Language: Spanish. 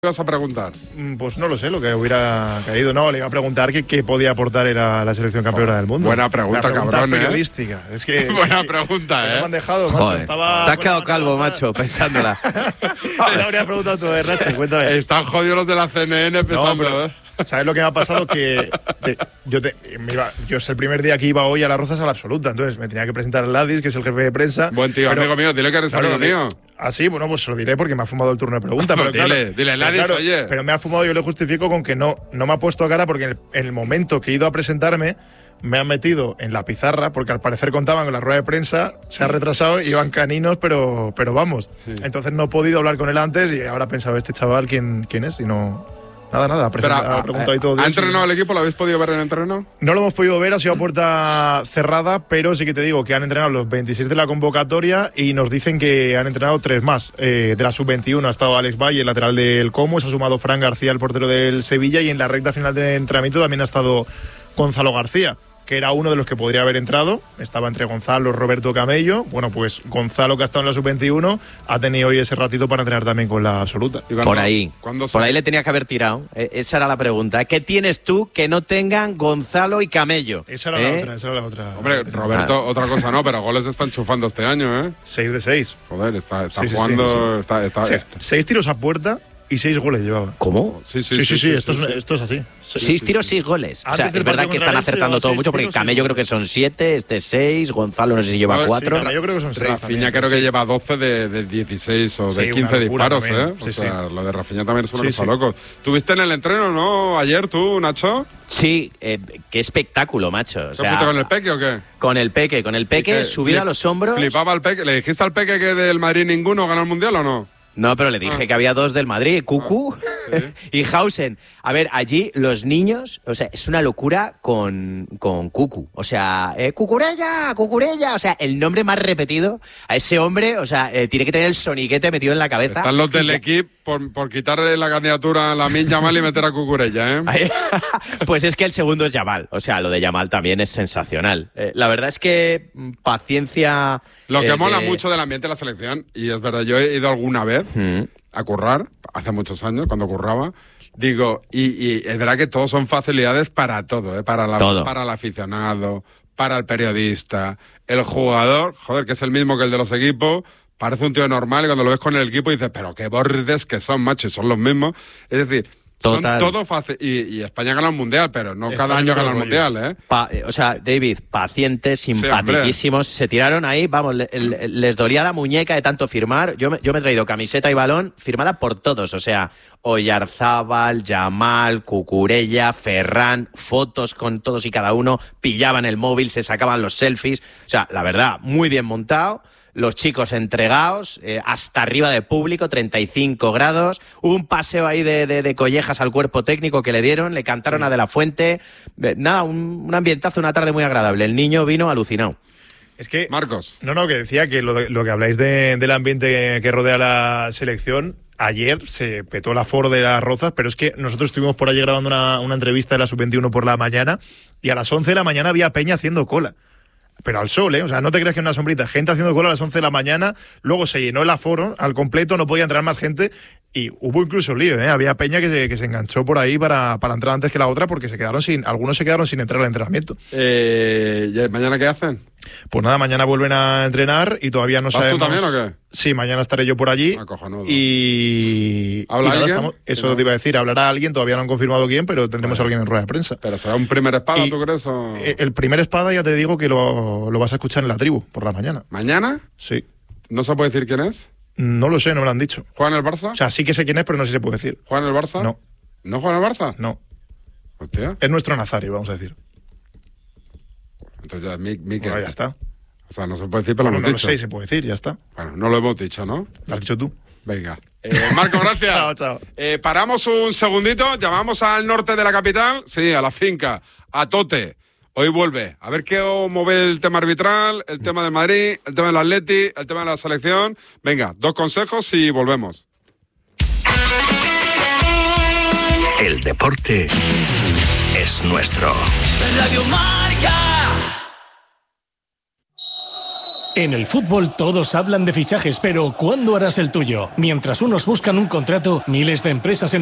ibas a preguntar? Pues no lo sé, lo que hubiera caído. No, le iba a preguntar qué podía aportar a la selección campeona del mundo. Buena pregunta, cabrón, periodística. Es que, buena pregunta, me han dejado, macho. Joder, te has quedado calvo, macho, pensándola. Te la habría preguntado tú, Rache, cuéntame. Están jodidos los de la CNN pensando, pero, ¿sabes lo que me ha pasado? Que yo es el primer día que iba hoy a Las Rozas a la absoluta, entonces me tenía que presentar a Ladis, que es el jefe de prensa. Buen tío, amigo mío, dile que eres amigo mío. Ah, sí, bueno, pues se lo diré porque me ha fumado el turno de pregunta. Pero dile, Ladis, oye. Pero me ha fumado, yo le justifico con que no me ha puesto a cara porque en el momento que he ido a presentarme me han metido en la pizarra porque al parecer contaban con la rueda de prensa, se ha retrasado y iban caninos, pero vamos. Sí. Entonces no he podido hablar con él antes y ahora he pensado, este chaval, ¿quién es? Y no... Nada, ha preguntado y todo. ¿Ha entrenado el equipo? ¿Lo habéis podido ver en el entreno? No lo hemos podido ver, ha sido a puerta cerrada, pero sí que te digo que han entrenado los 26 de la convocatoria y nos dicen que han entrenado 3 más. De la sub-21 ha estado Alex Valle, el lateral del Como, se ha sumado Fran García, el portero del Sevilla, y en la recta final del entrenamiento también ha estado Gonzalo García, que era uno de los que podría haber entrado. Estaba entre Gonzalo, Roberto Camello. Bueno, pues Gonzalo, que ha estado en la sub-21, ha tenido hoy ese ratito para entrenar también con la absoluta. Por ahí le tenía que haber tirado. Esa era la pregunta. ¿Qué tienes tú que no tengan Gonzalo y Camello? Esa era la otra. Hombre, Roberto, otra cosa no, pero goles está enchufando este año, ¿eh? 6 de 6. Joder, está jugando... Sí. 6 tiros a puerta y 6 goles llevaba. ¿Cómo? Sí, esto es así. 6 tiros, 6 goles. O sea, es verdad que están acertando todo mucho, porque Camello creo que son 7, 6, Gonzalo no sé si lleva 4. Sí, yo creo que son 6. Rafinha creo que lleva 12 de 16 o de 15 disparos, ¿eh? O sea, lo de Rafinha también es una cosa loco. ¿Tuviste en el entreno, no? Ayer tú, Nacho. Sí, qué espectáculo, macho. O sea, ¿fuiste con el Peque o qué? Con el Peque, subido a los hombros. ¿Flipaba el Peque? ¿Le dijiste al Peque que del Madrid ninguno ganó el Mundial o no? No, pero le dije que había 2 del Madrid, Cucu y Hausen. A ver, allí los niños, o sea, es una locura con Cucu. O sea, Cucurella. O sea, el nombre más repetido a ese hombre, o sea, tiene que tener el soniquete metido en la cabeza. Están los del equipo por quitarle la candidatura a Lamine Yamal y meter a Cucurella, ¿eh? Pues es que el segundo es Yamal. O sea, lo de Yamal también es sensacional. La verdad es que paciencia... Lo que mola mucho del ambiente de la selección, y es verdad, yo he ido alguna vez a currar, hace muchos años, cuando curraba, digo, y es verdad que todos son facilidades para todo, ¿eh? Para el aficionado, para el periodista, el jugador, joder, que es el mismo que el de los equipos, parece un tío normal y cuando lo ves con el equipo dices, pero qué bordes que son, macho, y son los mismos. Es decir, total. Son todo fácil. Y España gana el Mundial, pero no cada año gana el Mundial, ¿eh? O sea, David, pacientes, simpaticísimos. Se tiraron ahí, vamos, les dolía la muñeca de tanto firmar. Yo me he traído camiseta y balón firmada por todos. O sea, Oyarzábal, Yamal, Cucurella, Ferran, fotos con todos y cada uno. Pillaban el móvil, se sacaban los selfies. O sea, la verdad, muy bien montado. Los chicos entregados, hasta arriba de público, 35 grados. Hubo un paseo ahí de collejas al cuerpo técnico que le dieron, le cantaron a De La Fuente. Nada, un ambientazo, una tarde muy agradable. El niño vino alucinado. Es que, Marcos. No, que decía que lo que habláis del ambiente que rodea la selección, ayer se petó el aforo de Las Rozas, pero es que nosotros estuvimos por allí grabando una entrevista de la Sub-21 por la mañana y a las 11 de la mañana había peña haciendo cola. Pero al sol, ¿eh? O sea, no te creas que en una sombrita. Gente haciendo cola a las 11 de la mañana, luego se llenó el aforo al completo, no podía entrar más gente y hubo incluso lío, ¿eh? Había peña que se enganchó por ahí para entrar antes que la otra porque algunos se quedaron sin entrar al entrenamiento. ¿Y mañana qué hacen? Pues nada, mañana vuelven a entrenar y todavía no sabemos... ¿Vas tú también o qué? Sí, mañana estaré yo por allí. Cojonudo. ¿Habla alguien? Eso te iba a decir, hablará alguien, todavía no han confirmado quién, pero tendremos a alguien en rueda de prensa. ¿Pero será un primer espada, tú crees? O... El primer espada ya te digo que lo vas a escuchar en la tribu, por la mañana. ¿Mañana? Sí. ¿No se puede decir quién es? No lo sé, no me lo han dicho. ¿Juega en el Barça? O sea, sí que sé quién es, pero no sé si se puede decir. ¿Juega en el Barça? No. ¿No juega en el Barça? No. Hostia. Es nuestro Nazario, vamos a decir. Entonces ya, Mikel. Bueno, ya está. O sea, no se puede decir, pero lo hemos dicho. No lo sé, se puede decir, ya está. Bueno, no lo hemos dicho, ¿no? Lo has dicho tú. Venga. Marco, gracias. Chao. Paramos un segundito, llamamos al norte de la capital, sí, a la finca, a Tote. Hoy vuelve. A ver cómo ve el tema arbitral, el tema de Madrid, el tema del Atleti, el tema de la selección. Venga, 2 consejos y volvemos. El deporte es nuestro. Radio Marca. En el fútbol todos hablan de fichajes, pero ¿cuándo harás el tuyo? Mientras unos buscan un contrato, miles de empresas en